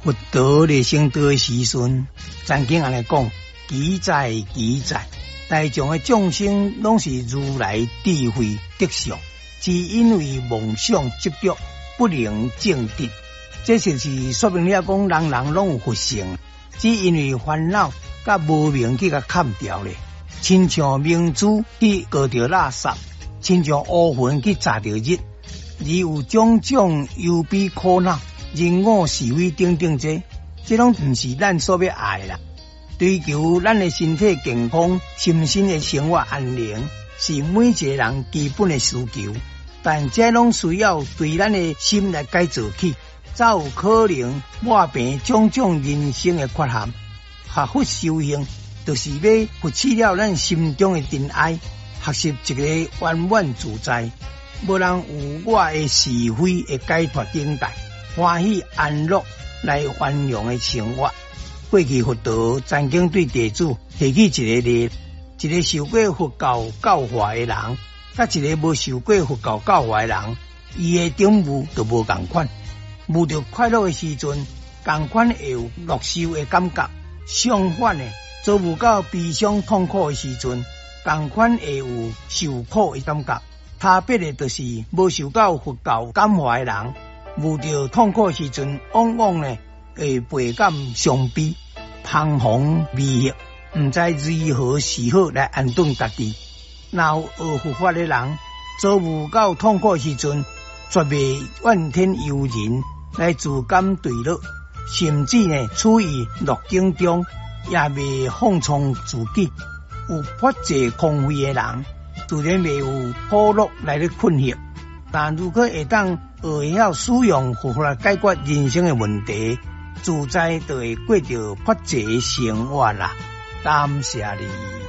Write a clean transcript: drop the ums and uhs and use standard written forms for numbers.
佛陀来成道的时阵，曾经安尼讲：己在己在，大众的众生拢是如来智慧德相，只因为梦想执着，不能正直。这就是说明了讲，人人拢有佛性，只因为烦恼甲无明去甲砍掉咧。亲像明珠去割掉垃圾，亲像乌云去炸掉日，而有种种忧悲苦恼、人我是非等等这拢唔是咱所要爱啦。追求咱的身体健康、心身的生活安宁，是每一个人基本的需求。但这拢需要对咱的心来改造起，才有可能抹平种种人生的缺陷。学佛修行，就是要扶持了咱心中的真爱，学习一个圆满自在，无人有我的是非的解脱境界，欢喜安乐来繁荣的生活。过去佛陀曾经对弟子提起一个例，一个受过佛教教化的人，甲一个无受过佛教教化的人，伊的顶悟就无同款。悟到快乐的时阵，同款会有乐受的感觉；相反的，遭悟到悲伤痛苦的时阵，同款会有受苦的感觉。差别的就是无受到佛教感化的人，悟到痛苦的时阵，往往呢会倍感伤悲、彷徨迷惑，唔知如何是好来安顿家己。若有学佛法的人，遭悟到痛苦的时阵，绝未怨天尤人来自甘对乐，甚至呢处于乐境中，也未放纵自己。有法界空慧的人，自然未有苦乐来的困惑。但如果会当学晓使用佛法来解决人生的问题，自在就会过着法界的生活啦。感谢你。